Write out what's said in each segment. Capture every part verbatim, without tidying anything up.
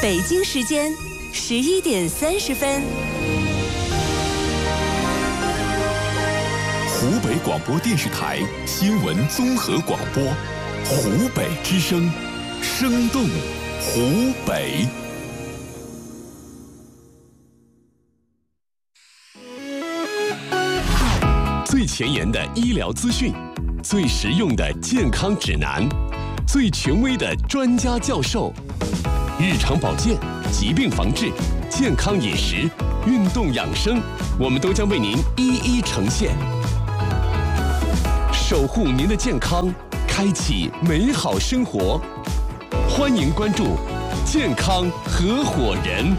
北京时间十一点三十分。 湖北广播电视台新闻综合广播，湖北之声，生动湖北。最前沿的医疗资讯，最实用的健康指南，最权威的专家教授，日常保健、疾病防治、健康饮食、运动养生，我们都将为您一一呈现，守护您的健康，开启美好生活。欢迎关注健康合伙人。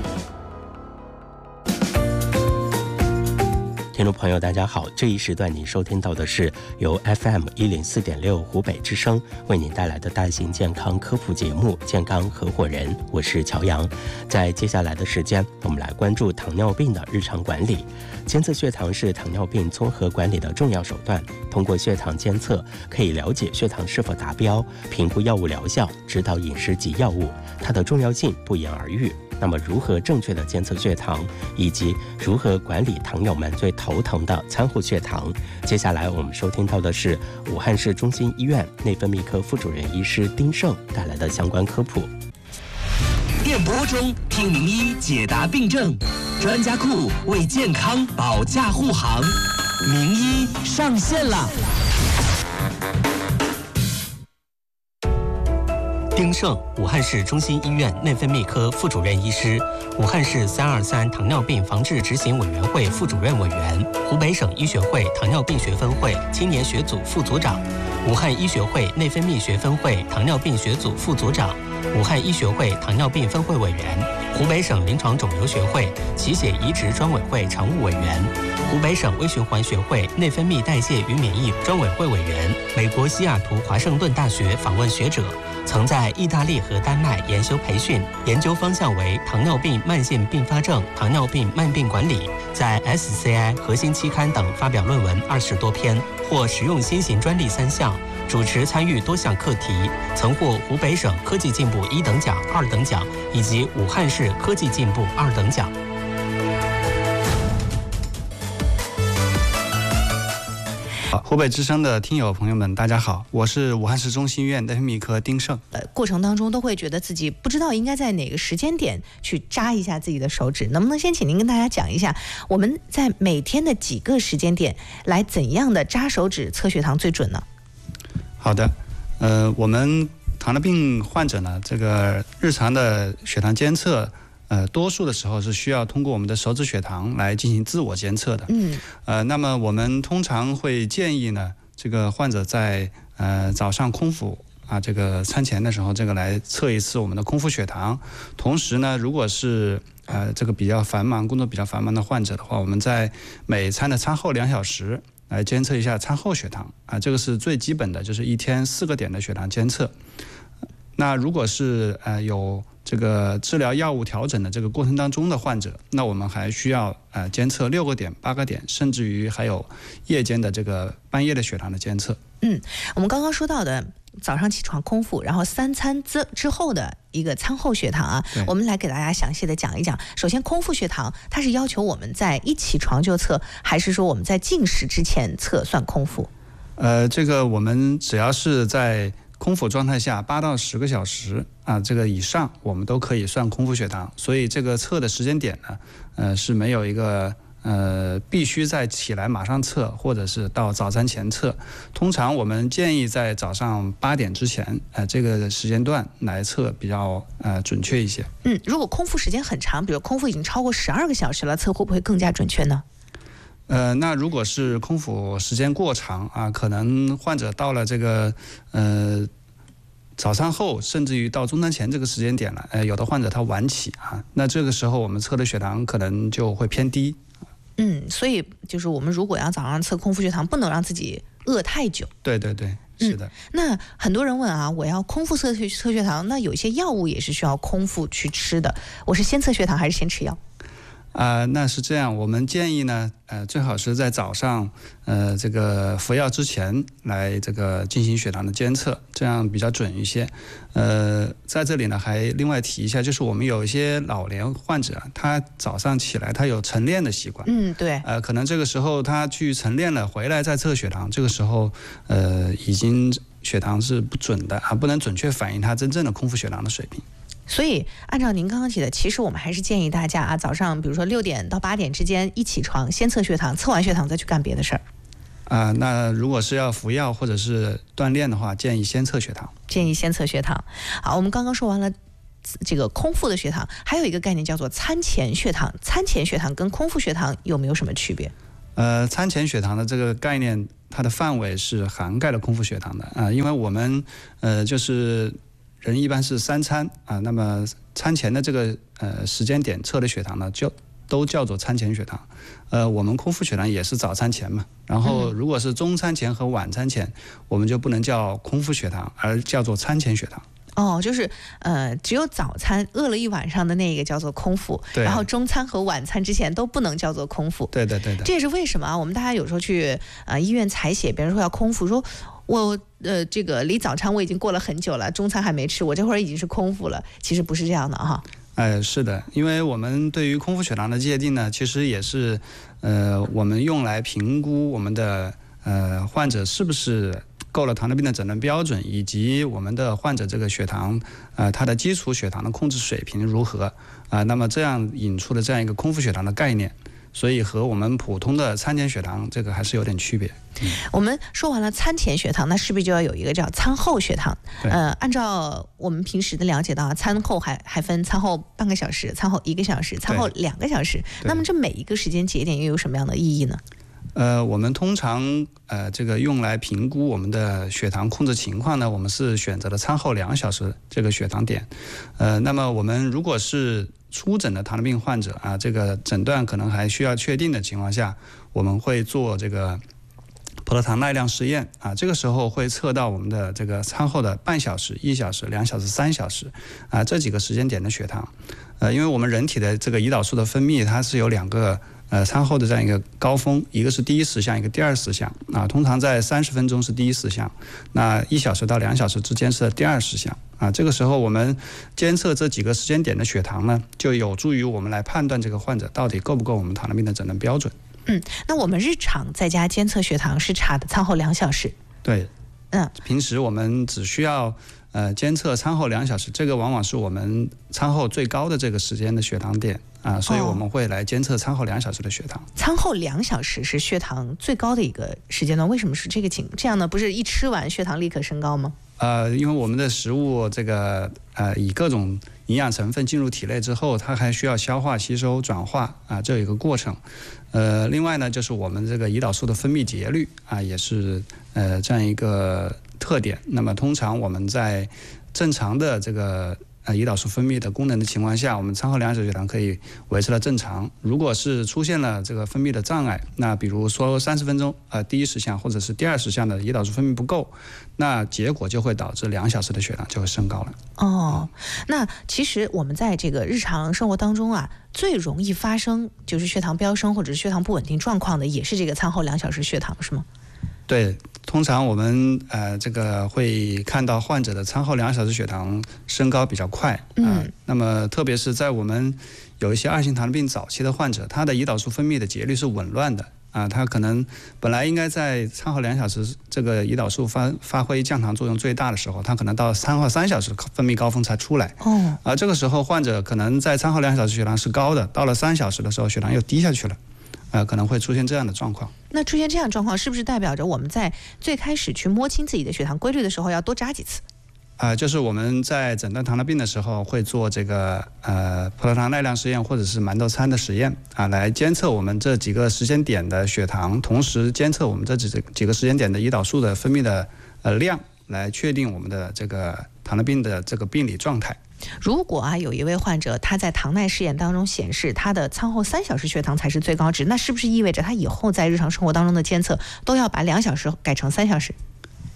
听众朋友大家好，这一时段您收听到的是由 F M 一零四点六 湖北之声为您带来的大型健康科普节目《健康合伙人》，我是乔阳。在接下来的时间，我们来关注糖尿病的日常管理。监测血糖是糖尿病综合管理的重要手段，通过血糖监测可以了解血糖是否达标，评估药物疗效，指导饮食及药物，它的重要性不言而喻。那么如何正确的监测血糖，以及如何管理糖友们最头疼的餐后血糖，接下来我们收听到的是武汉市中心医院内分泌科副主任医师丁胜带来的相关科普。 电波中听名医解答病症，专家库为健康保驾护航，名医上线了。丁胜，武汉市中心医院内分泌科副主任医师，武汉市三二三糖尿病防治执行委员会副主任委员，湖北省医学会糖尿病学分会青年学组副组长，武汉医学会内分泌学分会糖尿病学组副组长，武汉医学会糖尿病分会委员，湖北省临床肿瘤学会脐血移植专委会常务委员，湖北省微循环学会内分泌代谢与免疫专委会委员，美国西雅图华盛顿大学访问学者，曾在意大利和丹麦研修培训，研究方向为糖尿病慢性并发症、糖尿病慢病管理，在 S C I 核心期刊等发表论文二十多篇，获实用新型专利三项，主持参与多项课题，曾获湖北省科技进步一等奖、二等奖以及武汉市科技进步二等奖。 湖北之声的听友朋友们大家好，我是武汉市中心医院内分泌科丁胜。 呃，过程当中都会觉得自己不知道应该在哪个时间点去扎一下自己的手指，能不能先请您跟大家讲一下，我们在每天的几个时间点来怎样的扎手指测血糖最准呢？ 好的，呃，我们糖尿病患者呢，这个日常的血糖监测，呃，多数的时候是需要通过我们的手指血糖来进行自我监测的。嗯，呃，那么我们通常会建议呢，这个患者在呃早上空腹啊，这个餐前的时候，这个来测一次我们的空腹血糖。同时呢，如果是呃这个比较繁忙、工作比较繁忙的患者的话，我们在每餐的餐后两小时来监测一下餐后血糖啊，这个是最基本的，就是一天四个点的血糖监测。那如果是呃有这个治疗药物调整的这个过程当中的患者，那我们还需要呃监测六个点、八个点，甚至于还有夜间的这个半夜的血糖的监测。 嗯，我们刚刚说到的早上起床空腹，然后三餐之之后的一个餐后血糖啊，我们来给大家详细的讲一讲。首先，空腹血糖它是要求我们在一起床就测，还是说我们在进食之前测算空腹？ 呃，这个我们只要是在空腹状态下八到十个小时啊，这个以上我们都可以算空腹血糖。所以这个测的时间点呢，呃是没有一个呃必须在起来马上测，或者是到早餐前测。通常我们建议在早上八点之前，呃这个时间段来测比较呃准确一些。 嗯，如果空腹时间很长，比如空腹已经超过十二个小时了，测会不会更加准确呢？ 呃，那如果是空腹时间过长啊，可能患者到了这个呃早餐后，甚至于到中餐前这个时间点了，呃，有的患者他晚起啊，那这个时候我们测的血糖可能就会偏低。 嗯，所以就是我们如果要早上测空腹血糖，不能让自己饿太久。 对对对，是的。嗯、 那很多人问啊，我要空腹测测血糖，那有一些药物也是需要空腹去吃的，我是先测血糖还是先吃药？ 啊、呃，那是这样，我们建议呢，呃，最好是在早上，呃，这个服药之前来这个进行血糖的监测，这样比较准一些。呃，在这里呢，还另外提一下，就是我们有一些老年患者，他早上起来他有晨练的习惯， 嗯，对， 呃，可能这个时候他去晨练了，回来再测血糖，这个时候，呃，已经血糖是不准的啊，不能准确反映他真正的空腹血糖的水平。 所以按照您刚刚提的，其实我们还是建议大家啊，早上比如说六点到八点之间一起床，先测血糖，测完血糖再去干别的事儿。 啊、呃，那如果是要服药或者是锻炼的话，建议先测血糖。 建议先测血糖。好，我们刚刚说完了这个空腹的血糖，还有一个概念叫做餐前血糖。餐前血糖跟空腹血糖有没有什么区别？ 呃，餐前血糖的这个概念，它的范围是涵盖了空腹血糖的啊、呃，因为我们呃就是人一般是三餐啊、呃，那么餐前的这个呃时间点测的血糖呢，就都叫做餐前血糖。呃，我们空腹血糖也是早餐前嘛，然后如果是中餐前和晚餐前，我们就不能叫空腹血糖，而叫做餐前血糖。 哦，就是呃，只有早餐饿了一晚上的那个叫做空腹，然后中餐和晚餐之前都不能叫做空腹。 对对对对， 这也是为什么啊？我们大家有时候去呃医院采血，别人说要空腹，说我呃这个离早餐我已经过了很久了，中餐还没吃，我这会儿已经是空腹了。其实不是这样的哈。 哎，是的，因为我们对于空腹血糖的界定呢，其实也是呃我们用来评估我们的呃患者是不是够了糖尿病的诊断标准，以及我们的患者这个血糖，呃，它的基础血糖的控制水平如何啊、呃？那么这样引出的这样一个空腹血糖的概念，所以和我们普通的餐前血糖这个还是有点区别。 嗯、我们说完了餐前血糖，那是不是就要有一个叫餐后血糖？呃，按照我们平时的了解到，餐后还还分餐后半个小时、餐后一个小时、餐后两个小时。那么这每一个时间节点又有什么样的意义呢？ 呃，我们通常呃这个用来评估我们的血糖控制情况呢，我们是选择了餐后两小时这个血糖点。呃，那么我们如果是初诊的糖尿病患者啊，这个诊断可能还需要确定的情况下，我们会做这个葡萄糖耐量试验啊，这个时候会测到我们的这个餐后的半小时、一小时、两小时、三小时啊这几个时间点的血糖。呃，因为我们人体的这个胰岛素的分泌，它是有两个呃餐后的这样一个高峰，一个是第一时项，一个第二时项啊。通常在三十分钟是第一时项，那一小时到两小时之间是第二时项啊。这个时候我们监测这几个时间点的血糖呢，就有助于我们来判断这个患者到底够不够我们糖尿病的诊断标准。 嗯，那我们日常在家监测血糖是查的餐后两小时。 对， 嗯， 平时我们只需要呃监测餐后两小时，这个往往是我们餐后最高的这个时间的血糖点啊，所以我们会来监测餐后两小时的血糖。哦、 餐后两小时是血糖最高的一个时间段，为什么是这个情这样呢？不是一吃完血糖立刻升高吗？ 呃，因为我们的食物这个呃以各种营养成分进入体内之后，它还需要消化、吸收、转化啊，这有一个过程。呃，另外呢，就是我们这个胰岛素的分泌节律啊，也是呃这样一个特点。那么通常我们在正常的这个呃胰岛素分泌的功能的情况下，我们餐后两小时血糖可以维持了正常。如果是出现了这个分泌的障碍，那比如说三十分钟呃第一时项或者是第二时项的胰岛素分泌不够，那结果就会导致两小时的血糖就会升高了。 哦，那其实我们在这个日常生活当中啊，最容易发生就是血糖飙升或者是血糖不稳定状况的，也是这个餐后两小时血糖，是吗？ 对，通常我们呃这个会看到患者的餐后两小时血糖升高比较快啊、呃嗯， 那么特别是在我们有一些二型糖尿病早期的患者，他的胰岛素分泌的节律是紊乱的啊，他可能本来应该在餐后两小时这个胰岛素发发挥降糖作用最大的时候，他可能到餐后三小时分泌高峰才出来。 哦， 啊，这个时候患者可能在餐后两小时血糖是高的，到了三小时的时候血糖又低下去了。呃，可能会出现这样的状况。 那出现这样的状况，是不是代表着我们在最开始去摸清自己的血糖规律的时候，要多扎几次？ 啊、呃，就是我们在诊断糖尿病的时候，会做这个呃葡萄糖耐量实验或者是馒头餐的实验啊、呃，来监测我们这几个时间点的血糖，同时监测我们这几几个时间点的胰岛素的分泌的呃量，来确定我们的这个糖尿病的这个病理状态。 如果啊有一位患者他在糖耐试验当中显示他的餐后三小时血糖才是最高值，那是不是意味着他以后在日常生活当中的监测都要把两小时改成三小时？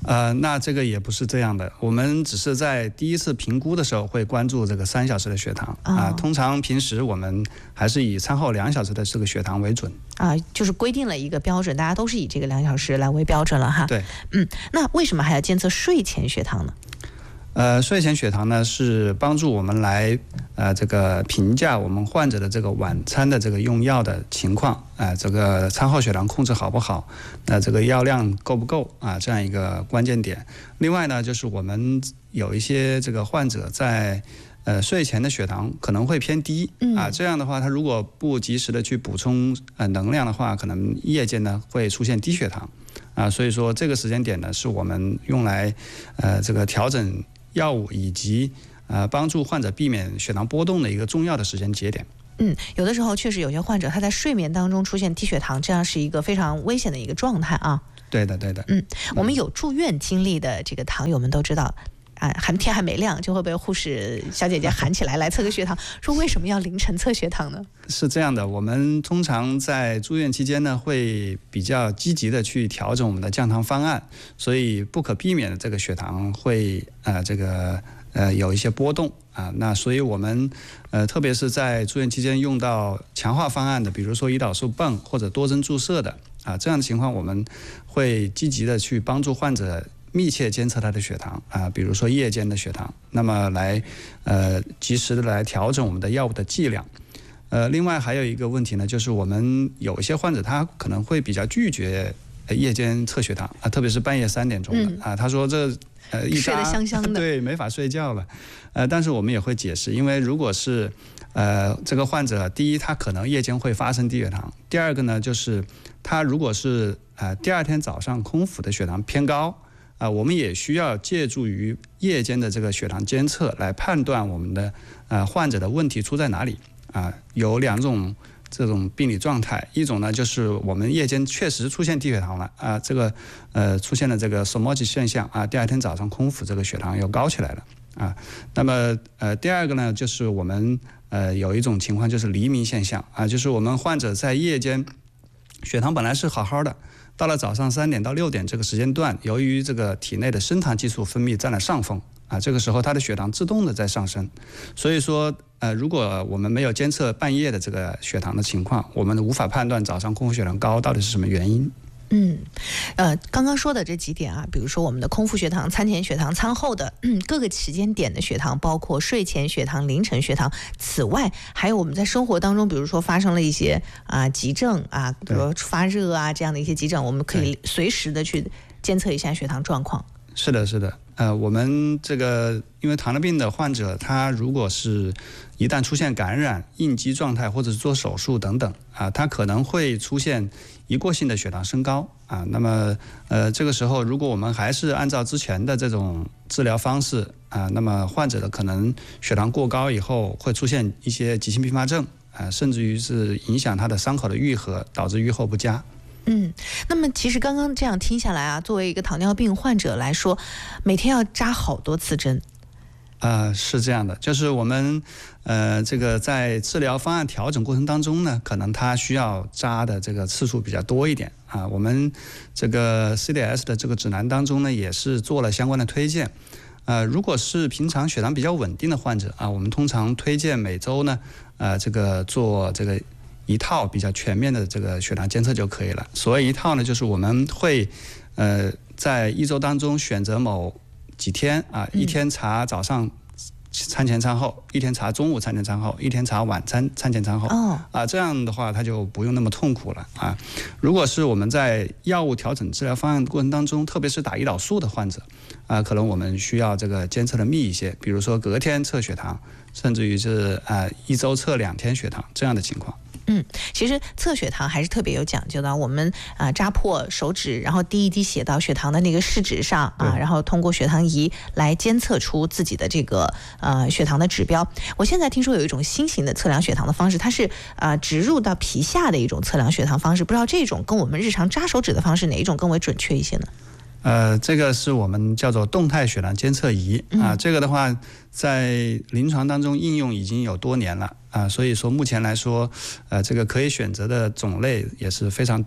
呃，那这个也不是这样的，我们只是在第一次评估的时候会关注这个三小时的血糖啊、哦。通常平时我们还是以餐后两小时的这个血糖为准啊，就是规定了一个标准，大家都是以这个两小时来为标准了哈。 对， 嗯，那为什么还要监测睡前血糖呢？ 呃，睡前血糖呢是帮助我们来呃这个评价我们患者的这个晚餐的这个用药的情况啊、呃，这个餐后血糖控制好不好，那、呃、这个药量够不够啊，这样一个关键点。另外呢，就是我们有一些这个患者在呃睡前的血糖可能会偏低啊，这样的话他如果不及时的去补充呃能量的话，可能夜间呢会出现低血糖啊，所以说这个时间点呢是我们用来呃这个调整药物以及呃帮助患者避免血糖波动的一个重要的时间节点。 嗯，有的时候确实有些患者他在睡眠当中出现低血糖，这样是一个非常危险的一个状态啊。 对的，对的。 嗯，我们有住院经历的这个糖友们都知道。啊，还天还没亮就会被护士小姐姐喊起来来测个血糖，说为什么要凌晨测血糖呢？ 是这样的，我们通常在住院期间呢，会比较积极的去调整我们的降糖方案，所以不可避免的这个血糖会呃这个呃有一些波动啊。那所以我们呃特别是在住院期间用到强化方案的，比如说胰岛素泵或者多针注射的啊，这样的情况我们会积极的去帮助患者密切监测他的血糖啊，比如说夜间的血糖，那么来呃及时的来调整我们的药物的剂量。呃，另外还有一个问题呢，就是我们有一些患者他可能会比较拒绝夜间测血糖啊，特别是半夜三点钟的、嗯、啊，他说这呃一睡得香香的， 对，没法睡觉了。呃，但是我们也会解释，因为如果是呃这个患者，第一他可能夜间会发生低血糖，第二个呢就是他如果是呃第二天早上空腹的血糖偏高。啊、呃，我们也需要借助于夜间的这个血糖监测来判断我们的呃患者的问题出在哪里啊、呃。有两种这种病理状态，一种呢就是我们夜间确实出现低血糖了啊、呃，这个呃出现了这个 somotic 现象啊，第二天早上空腹这个血糖又高起来了啊。那么呃第二个呢就是我们呃有一种情况就是黎明现象啊，就是我们患者在夜间血糖本来是好好的。到了早上三点到六点这个时间段，由于这个体内的升糖激素分泌占了上风啊，这个时候它的血糖自动的在上升，所以说呃，如果我们没有监测半夜的这个血糖的情况，我们无法判断早上空腹血糖高到底是什么原因。 嗯，呃，刚刚说的这几点啊，比如说我们的空腹血糖、餐前血糖、餐后的、嗯、各个时间点的血糖，包括睡前血糖、凌晨血糖。此外，还有我们在生活当中，比如说发生了一些啊、呃、急症啊，比如说发热啊这样的一些急症，我们可以随时的去监测一下血糖状况。 是的，是的，呃，我们这个因为糖尿病的患者，他如果是一旦出现感染、应激状态，或者是做手术等等啊，他可能会出现一过性的血糖升高啊。那么呃，这个时候如果我们还是按照之前的这种治疗方式啊，那么患者的可能血糖过高以后会出现一些急性并发症啊，甚至于是影响他的伤口的愈合，导致愈后不佳。 嗯，那么其实刚刚这样听下来啊，作为一个糖尿病患者来说，每天要扎好多次针。 呃，是这样的，就是我们呃这个在治疗方案调整过程当中呢，可能它需要扎的这个次数比较多一点啊。我们这个 C D S 的这个指南当中呢，也是做了相关的推荐。呃，如果是平常血糖比较稳定的患者啊，我们通常推荐每周呢，呃这个做这个一套比较全面的这个血糖监测就可以了。所谓一套呢，就是我们会呃在一周当中选择某几天啊，一天查早上餐前餐后，一天查中午餐前餐后，一天查晚餐餐前餐后。 哦， 啊，这样的话他就不用那么痛苦了啊。如果是我们在药物调整治疗方案过程当中，特别是打胰岛素的患者啊，可能我们需要这个监测的密一些，比如说隔天测血糖，甚至于是啊一周测两天血糖这样的情况。 嗯，其实测血糖还是特别有讲究的。我们啊、呃、扎破手指，然后滴一滴血到血糖的那个试纸上啊，然后通过血糖仪来监测出自己的这个呃血糖的指标。我现在听说有一种新型的测量血糖的方式，它是啊、呃、植入到皮下的一种测量血糖方式。不知道这种跟我们日常扎手指的方式哪一种更为准确一些呢？ 呃，这个是我们叫做动态血糖监测仪啊，这个的话在临床当中应用已经有多年了啊，所以说目前来说，呃，这个可以选择的种类也是非常多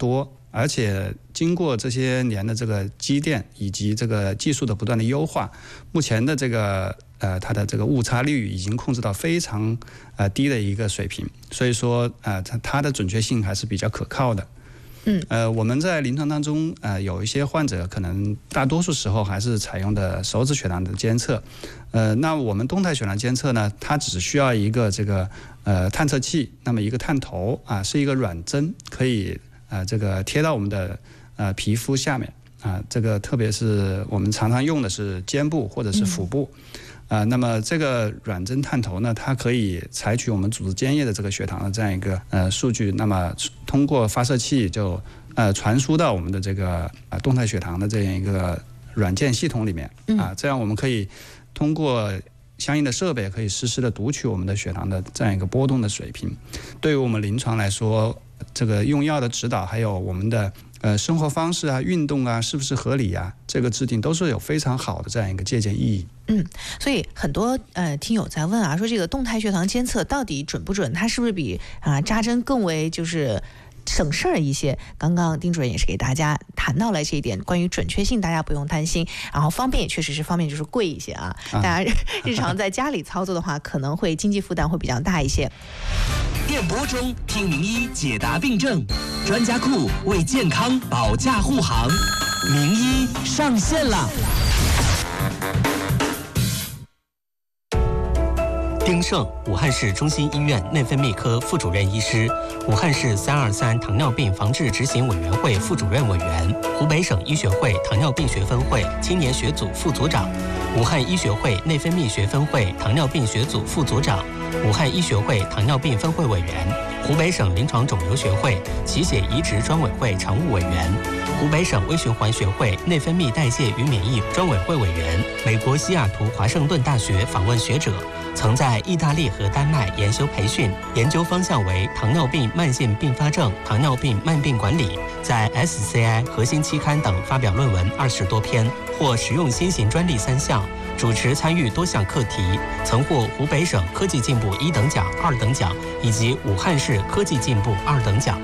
而且经过这些年的这个积淀以及这个技术的不断的优化，目前的这个呃它的这个误差率已经控制到非常呃低的一个水平，所以说呃它它的准确性还是比较可靠的。 嗯， 呃，我们在临床当中，呃，有一些患者可能大多数时候还是采用的手指血糖的监测，呃，那我们动态血糖监测呢，它只需要一个这个呃探测器，那么一个探头啊，是一个软针，可以呃这个贴到我们的呃皮肤下面啊，这个特别是我们常常用的是肩部或者是腹部。嗯啊、呃，那么这个软针探头呢，它可以采取我们组织间叶的这个血糖的这样一个呃数据，那么通过发射器就呃传输到我们的这个呃动态血糖的这样一个软件系统里面啊、呃，这样我们可以通过相应的设备可以实时的读取我们的血糖的这样一个波动的水平。对于我们临床来说，这个用药的指导还有我们的呃生活方式啊、运动啊，是不是合理啊？这个制定都是有非常好的这样一个借鉴意义。 嗯，所以很多呃听友在问啊，说这个动态血糖监测到底准不准？它是不是比啊、呃、扎针更为就是省事儿一些？刚刚丁主任也是给大家谈到了这一点，关于准确性大家不用担心，然后方便也确实是方便，就是贵一些啊。大家日常在家里操作的话，可能会经济负担会比较大一些。 电波中听名医解答病症，专家库为健康保驾护航，名医上线了。 丁胜，武汉市中心医院内分泌科副主任医师，武汉市三二三糖尿病防治执行委员会副主任委员，湖北省医学会糖尿病学分会青年学组副组长，武汉医学会内分泌学分会糖尿病学组副组长，武汉医学会糖尿病分会委员，湖北省临床肿瘤学会脐血移植专委会常务委员，湖北省微循环学会内分泌代谢与免疫专委会委员，美国西雅图华盛顿大学访问学者，曾在意大利和丹麦研修培训，研究方向为糖尿病慢性并发症、糖尿病慢病管理，在 S C I 核心期刊等发表论文二十多篇，获实用新型专利三项，主持参与多项课题，曾获湖北省科技进步一等奖、二等奖以及武汉市科技进步二等奖。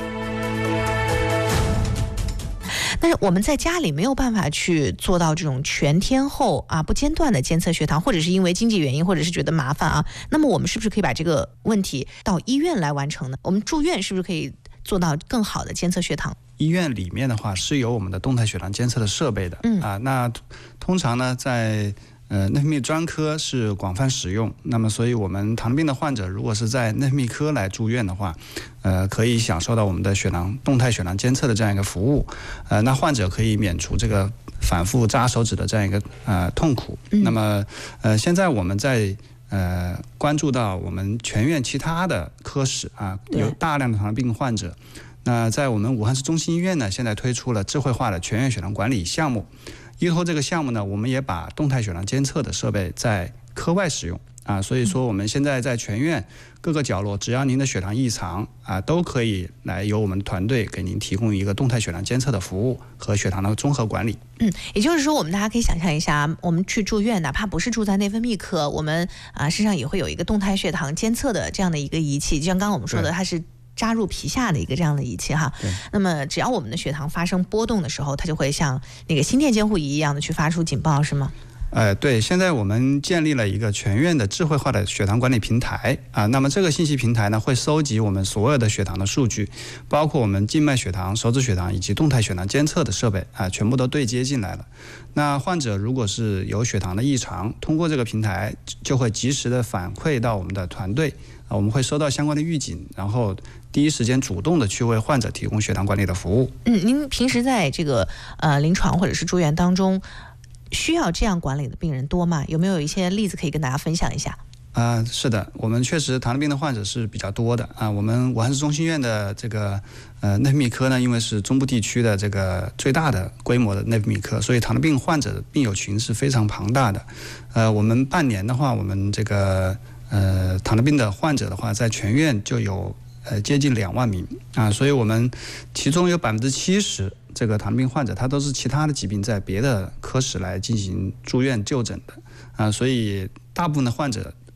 但是我们在家里没有办法去做到这种全天候啊不间断的监测血糖，或者是因为经济原因，或者是觉得麻烦啊，那么我们是不是可以把这个问题到医院来完成呢？我们住院是不是可以做到更好的监测血糖？ 医院里面的话是有我们的动态血糖监测的设备的，嗯啊，那通常呢在呃，内分泌专科是广泛使用，那么所以我们糖尿病的患者如果是在内分泌科来住院的话，呃，可以享受到我们的血糖动态血糖监测的这样一个服务，呃，那患者可以免除这个反复扎手指的这样一个呃痛苦。嗯、那么呃，现在我们在呃关注到我们全院其他的科室啊，有大量的糖尿病患者。那在我们武汉市中心医院呢，现在推出了智慧化的全院血糖管理项目。依托这个项目呢，我们也把动态血糖监测的设备在科外使用啊，所以说我们现在在全院各个角落，只要您的血糖异常啊，都可以来由我们团队给您提供一个动态血糖监测的服务和血糖的综合管理。 嗯，也就是说，我们大家可以想象一下，我们去住院，哪怕不是住在内分泌科，我们啊身上也会有一个动态血糖监测的这样的一个仪器，就像刚刚我们说的，它是扎入皮下的一个这样的仪器哈，那么只要我们的血糖发生波动的时候，它就会像那个心电监护仪一样的去发出警报，是吗？ 呃，对，现在我们建立了一个全院的智慧化的血糖管理平台啊，那么这个信息平台呢，会收集我们所有的血糖的数据，包括我们静脉血糖、手指血糖以及动态血糖监测的设备啊，全部都对接进来了。那患者如果是有血糖的异常，通过这个平台就会及时的反馈到我们的团队啊，我们会收到相关的预警，然后第一时间主动的去为患者提供血糖管理的服务。 嗯，您平时在这个呃临床或者是住院当中，需要这样管理的病人多吗？有没有一些例子可以跟大家分享一下？ 啊、呃，是的，我们确实糖尿病的患者是比较多的啊。我们武汉市中心医院的这个呃内分泌科呢，因为是中部地区的这个最大的规模的内分泌科，所以糖尿病患者的病友群是非常庞大的。呃，我们半年的话，我们这个呃糖尿病的患者的话，在全院就有呃接近两万名啊，所以我们其中有百分之七十这个糖尿病患者，他都是其他的疾病在别的科室来进行住院就诊的啊，所以大部分的患者。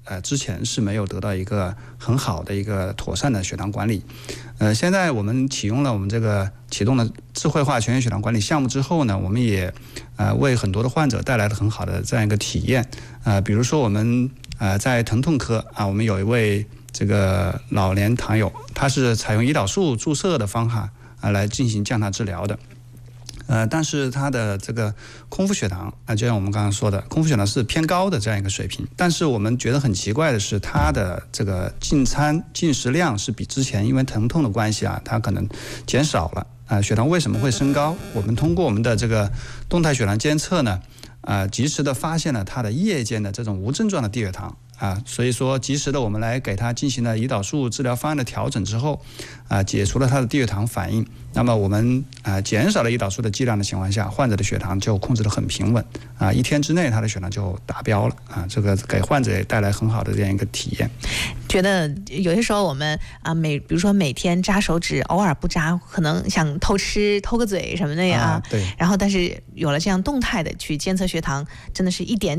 呃之前是没有得到一个很好的一个妥善的血糖管理。呃，现在我们启用了我们这个启动了智慧化全员血糖管理项目之后呢，我们也呃为很多的患者带来了很好的这样一个体验。呃，比如说我们呃在疼痛科啊，我们有一位这个老年糖友，他是采用胰岛素注射的方法啊来进行降糖治疗的。呃，但是他的这个空腹血糖啊，就像我们刚刚说的，空腹血糖是偏高的这样一个水平。但是我们觉得很奇怪的是，他的这个进餐进食量是比之前因为疼痛的关系啊，他可能减少了啊、呃。血糖为什么会升高？我们通过我们的这个动态血糖监测呢，啊、呃，及时的发现了他的夜间的这种无症状的低血糖。啊，所以说及时的我们来给他进行了胰岛素治疗方案的调整之后，啊，解除了他的低血糖反应。那么我们啊减少了胰岛素的剂量的情况下，患者的血糖就控制得很平稳啊，一天之内他的血糖就达标了啊，这个给患者也带来很好的这样一个体验。 觉得有些时候我们啊每比如说每天扎手指，偶尔不扎，可能想偷吃偷个嘴什么的呀、 啊，对。 然后但是有了这样动态的去监测血糖，真的是一点